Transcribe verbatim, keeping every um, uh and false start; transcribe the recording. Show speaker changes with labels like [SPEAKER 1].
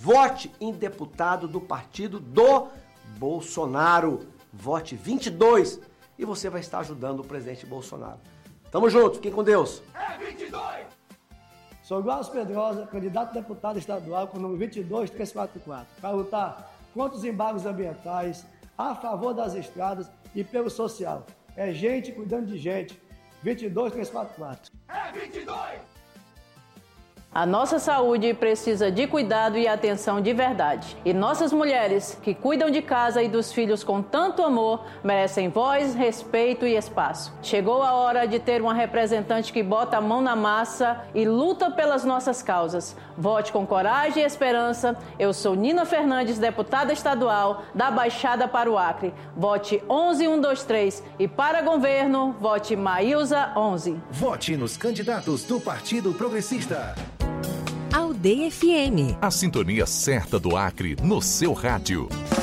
[SPEAKER 1] vote em deputado do partido do Bolsonaro. Vote vinte e dois e você vai estar ajudando o presidente Bolsonaro. Tamo junto, fiquem com Deus.
[SPEAKER 2] É vinte e dois!
[SPEAKER 3] Sou Glaucio Pedrosa, candidato a deputado estadual com o número vinte e dois mil trezentos e quarenta e quatro, para lutar contra os embargos ambientais, a favor das estradas e pelo social. É gente cuidando de gente. vinte e dois mil trezentos e quarenta e quatro.
[SPEAKER 2] É vinte e dois!
[SPEAKER 4] A nossa saúde precisa de cuidado e atenção de verdade. E nossas mulheres, que cuidam de casa e dos filhos com tanto amor, merecem voz, respeito e espaço. Chegou a hora de ter uma representante que bota a mão na massa e luta pelas nossas causas. Vote com coragem e esperança. Eu sou Nina Fernandes, deputada estadual da Baixada para o Acre. Vote onze um dois três e para governo, vote Maílza onze.
[SPEAKER 5] Vote nos candidatos do Partido Progressista.
[SPEAKER 6] Aldeia F M.
[SPEAKER 7] A sintonia certa do Acre no seu rádio.